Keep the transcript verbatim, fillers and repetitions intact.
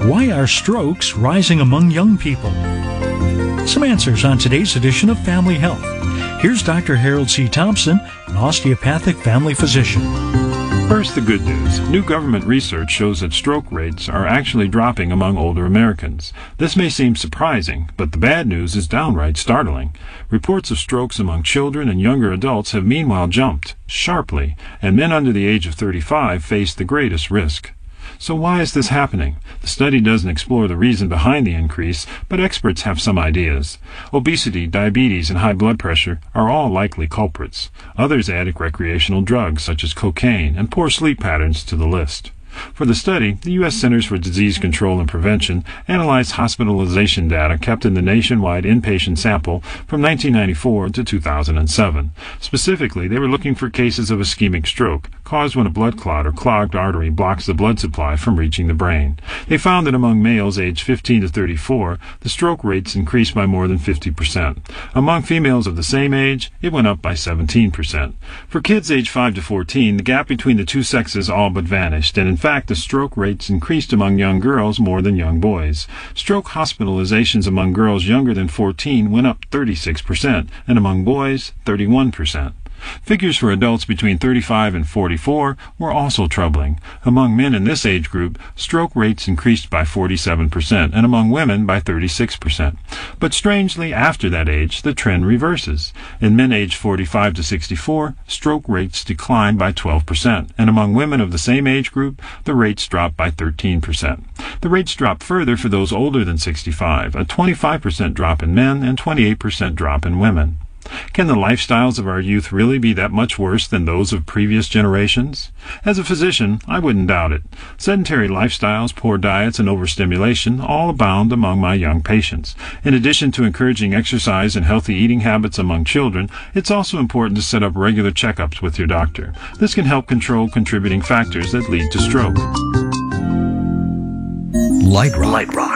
Why are strokes rising among young people? Some answers on today's edition of Family Health. Here's Doctor Harold C. Thompson, an osteopathic family physician. First, the good news. New government research shows that stroke rates are actually dropping among older Americans. This may seem surprising, but the bad news is downright startling. Reports of strokes among children and younger adults have meanwhile jumped sharply, and men under the age of thirty-five face the greatest risk. So why is this happening? The study doesn't explore the reason behind the increase, but experts have some ideas. Obesity, diabetes, and high blood pressure are all likely culprits. Others add recreational drugs such as cocaine and poor sleep patterns to the list. For the study, the U S Centers for Disease Control and Prevention analyzed hospitalization data kept in the nationwide inpatient sample from nineteen ninety-four to two thousand seven. Specifically, they were looking for cases of ischemic stroke, caused when a blood clot or clogged artery blocks the blood supply from reaching the brain. They found that among males aged fifteen to thirty-four, the stroke rates increased by more than fifty percent. Among females of the same age, it went up by seventeen percent. For kids aged five to fourteen, the gap between the two sexes all but vanished, and in fact, In fact, the stroke rates increased among young girls more than young boys. Stroke hospitalizations among girls younger than fourteen went up thirty-six percent, and among boys, thirty-one percent. Figures for adults between thirty-five and forty-four were also troubling. Among men in this age group, stroke rates increased by forty-seven percent, and among women by thirty-six percent. But strangely, after that age, the trend reverses. In men aged forty-five to sixty-four, stroke rates declined by twelve percent, and among women of the same age group, the rates dropped by thirteen percent. The rates dropped further for those older than sixty-five, a twenty-five percent drop in men and twenty-eight percent drop in women. Can the lifestyles of our youth really be that much worse than those of previous generations? As a physician, I wouldn't doubt it. Sedentary lifestyles, poor diets, and overstimulation all abound among my young patients. In addition to encouraging exercise and healthy eating habits among children, it's also important to set up regular checkups with your doctor. This can help control contributing factors that lead to stroke. Light Rock. Light Rock.